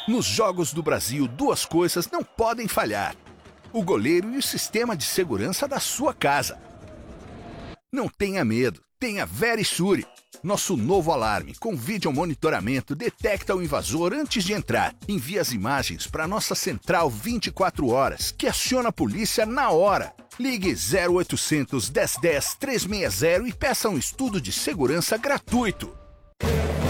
Nos Jogos do Brasil, duas coisas não podem falhar: o goleiro e o sistema de segurança da sua casa. Não tenha medo, tenha Verisure. Nosso novo alarme com vídeo monitoramento detecta o invasor antes de entrar. Envia as imagens para nossa central 24 horas, que aciona a polícia na hora. Ligue 0800 1010 360 e peça um estudo de segurança gratuito.